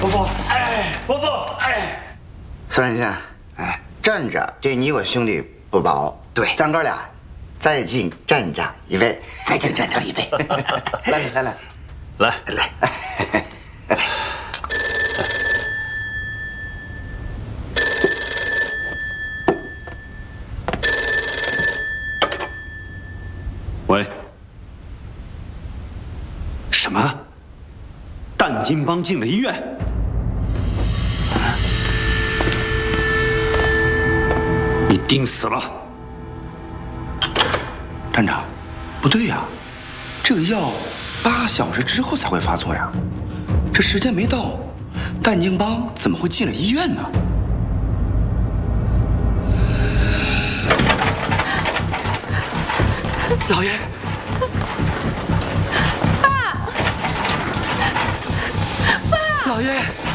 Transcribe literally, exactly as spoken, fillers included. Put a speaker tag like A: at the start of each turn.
A: 伯父，哎，伯父，哎，
B: 孙仁先，哎，站着对你我兄弟不薄。对，咱哥俩再敬站长一位，
C: 再敬站长一位。
B: 来来来
A: 来
B: 来。
A: 喂，什么？淡金帮进了医院？你盯死了！
D: 站长，不对呀，这个药八小时之后才会发作呀，这时间没到，淡金帮怎么会进了医院呢？
A: 老爷，
E: 爸，爸，
A: 老爷。